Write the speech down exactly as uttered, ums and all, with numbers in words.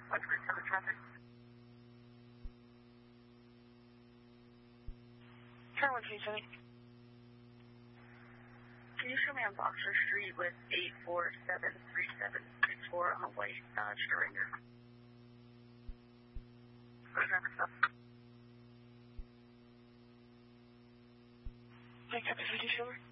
one three seven traffic. Turn one two seven. Can you show me on Boxer Street with eight four seven three seven six four on a white Dodge Durango? Traffic stop. Pick up the fifty-four.